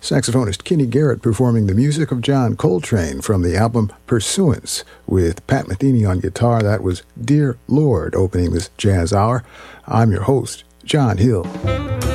Saxophonist Kenny Garrett performing the music of John Coltrane from the album Pursuance with Pat Metheny on guitar. That was Dear Lord opening this jazz hour. I'm your host, John Hill.